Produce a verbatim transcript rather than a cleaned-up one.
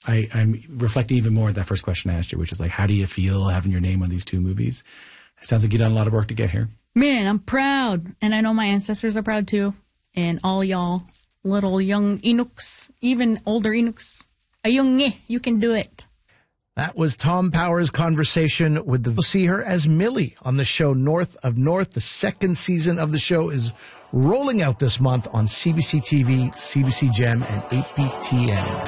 I, I'm reflecting even more on that first question I asked you, which is like, how do you feel having your name on these two movies? It sounds like you've done a lot of work to get here. Man, I'm proud. And I know my ancestors are proud too. And all y'all little young Inuks, even older Inuks, ayungi, you can do it. That was Tom Power's conversation with the... We'll see her as Millie on the show North of North. The second season of the show is rolling out this month on C B C T V, C B C Gem, and eight B T N.